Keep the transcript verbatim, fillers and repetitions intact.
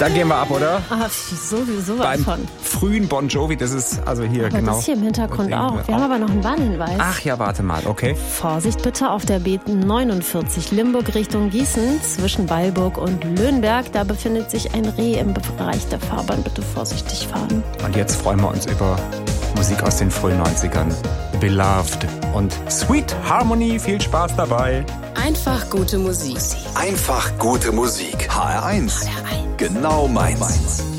Da gehen wir ab, oder? Ah, sowieso was Beim von. frühen Bon Jovi, das ist also hier Aber genau. das hier im Hintergrund Sehen auch. wir Wir haben auch. aber noch einen Warnhinweis. Ach ja, warte mal, okay. Vorsicht bitte auf der B neunundvierzig Limburg Richtung Gießen zwischen Weilburg und Löhnberg. Da befindet sich ein Reh im Bereich der Fahrbahn. Bitte vorsichtig fahren. Und jetzt freuen wir uns über Musik aus den frühen neunzigern. Beloved und Sweet Harmony. Viel Spaß dabei. Einfach gute Musik. Einfach gute Musik. H R eins. Genau meins.